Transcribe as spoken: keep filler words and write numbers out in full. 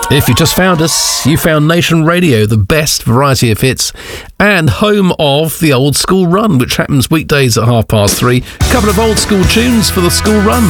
If you just found us, you found Nation Radio, the best variety of hits and home of the Old School Run, which happens weekdays at half past three. A couple of old school tunes for the school run.